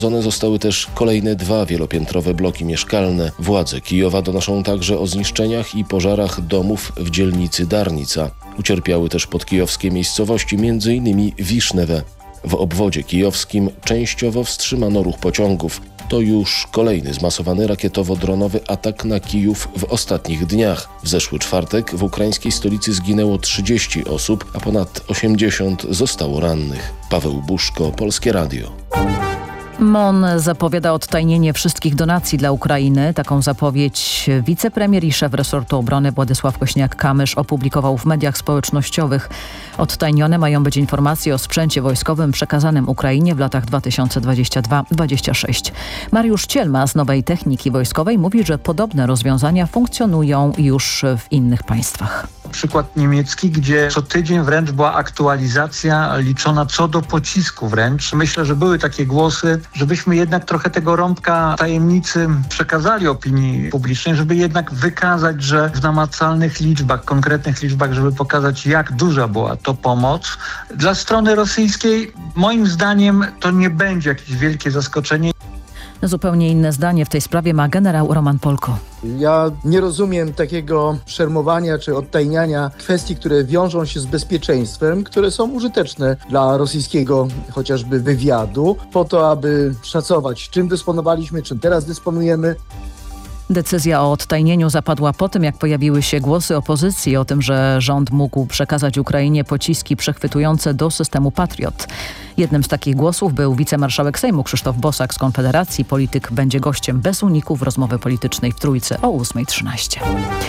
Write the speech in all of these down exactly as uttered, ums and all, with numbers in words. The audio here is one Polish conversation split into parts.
Zone zostały też kolejne dwa wielopiętrowe bloki mieszkalne. Władze Kijowa donoszą także o zniszczeniach i pożarach domów w dzielnicy Darnica. Ucierpiały też podkijowskie miejscowości, między innymi Wisznewe. W obwodzie kijowskim częściowo wstrzymano ruch pociągów. To już kolejny zmasowany rakietowo-dronowy atak na Kijów w ostatnich dniach. W zeszły czwartek w ukraińskiej stolicy zginęło trzydzieści osób, a ponad osiemdziesiąt zostało rannych. Paweł Buszko, Polskie Radio. M O N zapowiada odtajnienie wszystkich donacji dla Ukrainy. Taką zapowiedź wicepremier i szef resortu obrony Władysław Kośniak-Kamysz opublikował w mediach społecznościowych. Odtajnione mają być informacje o sprzęcie wojskowym przekazanym Ukrainie w latach dwa tysiące dwudziestym drugim do dwudziestego szóstego. Mariusz Cielma z Nowej Techniki Wojskowej mówi, że podobne rozwiązania funkcjonują już w innych państwach. Przykład niemiecki, gdzie co tydzień wręcz była aktualizacja liczona co do pocisku wręcz. Myślę, że były takie głosy, żebyśmy jednak trochę tego rąbka tajemnicy przekazali opinii publicznej, żeby jednak wykazać, że w namacalnych liczbach, konkretnych liczbach, żeby pokazać, jak duża była to pomoc. Dla strony rosyjskiej moim zdaniem to nie będzie jakieś wielkie zaskoczenie. Zupełnie inne zdanie w tej sprawie ma generał Roman Polko. Ja nie rozumiem takiego szermowania czy odtajniania kwestii, które wiążą się z bezpieczeństwem, które są użyteczne dla rosyjskiego chociażby wywiadu, po to, aby szacować, czym dysponowaliśmy, czym teraz dysponujemy. Decyzja o odtajnieniu zapadła po tym, jak pojawiły się głosy opozycji o tym, że rząd mógł przekazać Ukrainie pociski przechwytujące do systemu Patriot. Jednym z takich głosów był wicemarszałek Sejmu Krzysztof Bosak z Konfederacji. Polityk będzie gościem bez uników rozmowy politycznej w Trójce o ósma trzynaście.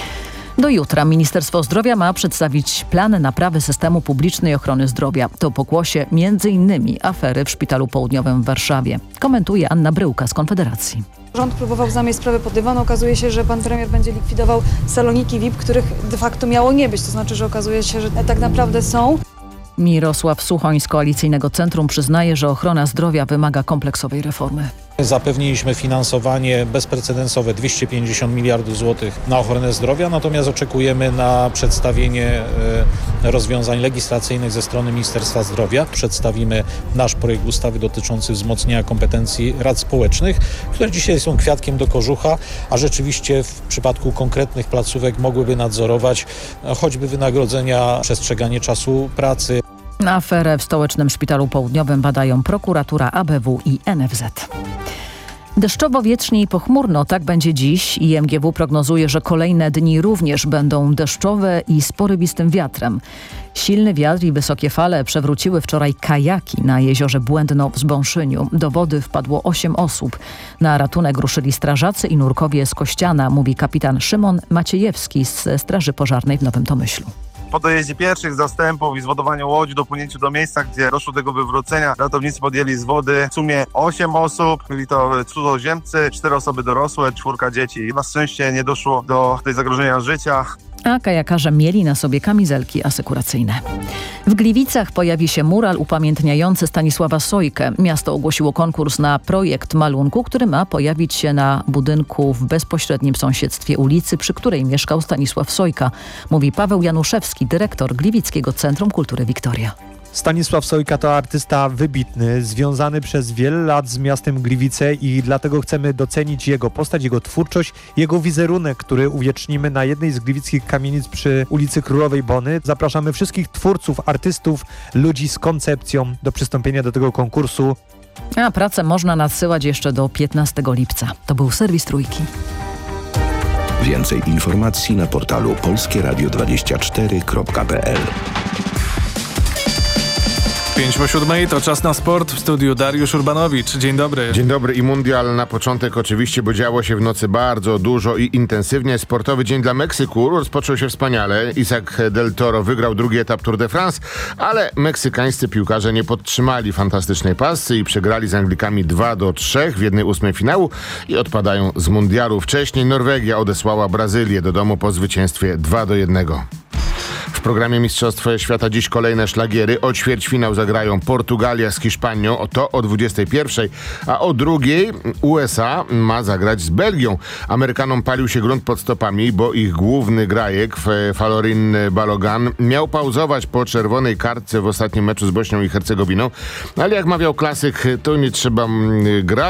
Do jutra Ministerstwo Zdrowia ma przedstawić plan naprawy systemu publicznej ochrony zdrowia. To pokłosie między innymi afery w Szpitalu Południowym w Warszawie. Komentuje Anna Bryłka z Konfederacji. Rząd próbował zamieść sprawę pod dywan. Okazuje się, że pan premier będzie likwidował saloniki V I P, których de facto miało nie być. To znaczy, że okazuje się, że tak naprawdę są. Mirosław Suchoń z Koalicyjnego Centrum przyznaje, że ochrona zdrowia wymaga kompleksowej reformy. Zapewniliśmy finansowanie bezprecedensowe dwieście pięćdziesiąt miliardów złotych na ochronę zdrowia, natomiast oczekujemy na przedstawienie rozwiązań legislacyjnych ze strony Ministerstwa Zdrowia. Przedstawimy nasz projekt ustawy dotyczący wzmocnienia kompetencji rad społecznych, które dzisiaj są kwiatkiem do kożucha, a rzeczywiście w przypadku konkretnych placówek mogłyby nadzorować choćby wynagrodzenia, przestrzeganie czasu pracy. Aferę w Stołecznym Szpitalu Południowym badają prokuratura, A B W i N F Z. Deszczowo, wietrznie i pochmurno, tak będzie dziś. I M G W prognozuje, że kolejne dni również będą deszczowe i z porywistym wiatrem. Silny wiatr i wysokie fale przewróciły wczoraj kajaki na jeziorze Błędno w Zbąszyniu. Do wody wpadło osiem osób. Na ratunek ruszyli strażacy i nurkowie z Kościana, mówi kapitan Szymon Maciejewski z Straży Pożarnej w Nowym Tomyślu. Po dojeździe pierwszych zastępów i zwodowaniu łodzi, dopłynięciu do miejsca, gdzie doszło do tego wywrócenia, ratownicy podjęli z wody w sumie osiem osób. Byli to cudzoziemcy, cztery osoby dorosłe, czwórka dzieci. Na szczęście nie doszło do tej zagrożenia życia. A kajakarze mieli na sobie kamizelki asekuracyjne. W Gliwicach pojawi się mural upamiętniający Stanisława Sojkę. Miasto ogłosiło konkurs na projekt malunku, który ma pojawić się na budynku w bezpośrednim sąsiedztwie ulicy, przy której mieszkał Stanisław Sojka, mówi Paweł Januszewski, dyrektor Gliwickiego Centrum Kultury Wiktoria. Stanisław Sojka to artysta wybitny, związany przez wiele lat z miastem Gliwice i dlatego chcemy docenić jego postać, jego twórczość, jego wizerunek, który uwiecznimy na jednej z gliwickich kamienic przy ulicy Królowej Bony. Zapraszamy wszystkich twórców, artystów, ludzi z koncepcją do przystąpienia do tego konkursu. A pracę można nadsyłać jeszcze do piętnastego lipca. To był serwis Trójki. Więcej informacji na portalu polskie radio dwadzieścia cztery kropka p l. pięć po siódmej to czas na sport. W studiu Dariusz Urbanowicz. Dzień dobry. Dzień dobry i mundial na początek oczywiście, bo działo się w nocy bardzo dużo i intensywnie. Sportowy dzień dla Meksyku rozpoczął się wspaniale. Isaac del Toro wygrał drugi etap Tour de France, ale meksykańscy piłkarze nie podtrzymali fantastycznej pasy i przegrali z Anglikami dwa do trzech w jednej ósmej finału i odpadają z mundialu. Wcześniej Norwegia odesłała Brazylię do domu po zwycięstwie dwa do jednego. W programie Mistrzostwa Świata dziś kolejne szlagiery. O ćwierćfinał zagrają Portugalia z Hiszpanią, o to o dwudziestej pierwszej, a o drugiej U S A ma zagrać z Belgią. Amerykanom palił się grunt pod stopami, bo ich główny grajek Falorin Balogan miał pauzować po czerwonej kartce w ostatnim meczu z Bośnią i Hercegowiną, ale jak mawiał klasyk, to nie trzeba grać.